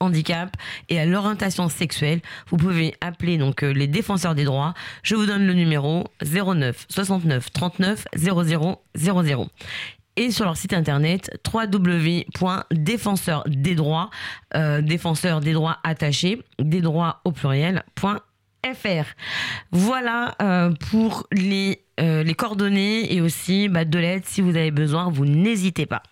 handicap et à l'orientation sexuelle. Vous pouvez appeler donc les défenseurs des droits. Je vous donne le numéro 09 69 39 00 00. Et sur leur site internet www.défenseurs défenseurs des droits attachés, des droits au pluriel.fr. Voilà pour les coordonnées et aussi de l'aide. Si vous avez besoin, vous n'hésitez pas.